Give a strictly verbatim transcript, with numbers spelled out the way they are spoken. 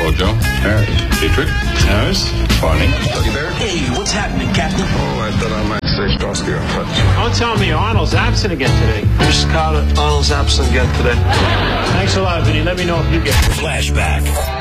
Jojo. Harris. Dietrich. Harris. Barney. Dougie Bear. Hey, what's happening, Captain? Oh, I thought I might say Starsky on touch. Don't tell me Arnold's absent again today. Mister Carter, Arnold's absent again today. Thanks a lot, Vinny. Let me know if you get it. Flashback.